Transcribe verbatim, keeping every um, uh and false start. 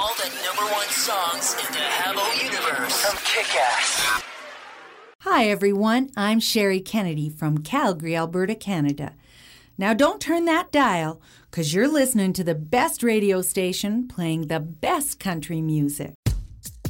all the number one songs in the Habbo universe from Kick-Ass. Hi, everyone. I'm Sherry Kennedy from Calgary, Alberta, Canada. Now, don't turn that dial, because you're listening to the best radio station playing the best country music.